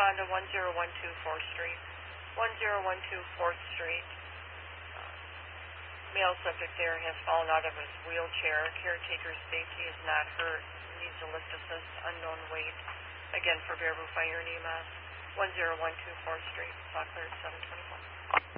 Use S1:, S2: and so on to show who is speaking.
S1: on to 1012 4th Street. 1012 4th Street. Male subject there has fallen out of his wheelchair. Caretaker states he is not hurt. Needs a lift assist, unknown weight. Again, for Baraboo Fire and EMS. 1012 4th Street. Saw cleared 721.